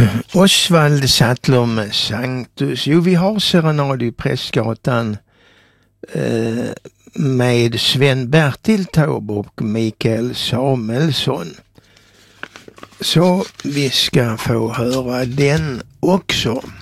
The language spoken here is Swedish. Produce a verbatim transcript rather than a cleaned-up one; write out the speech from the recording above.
Osvald Sattler med Sanctus. Jo, vi har serenad i Prästgatan eh, med Sven Bertil Taube och Mikael Samuelsson. Så vi ska få höra den också.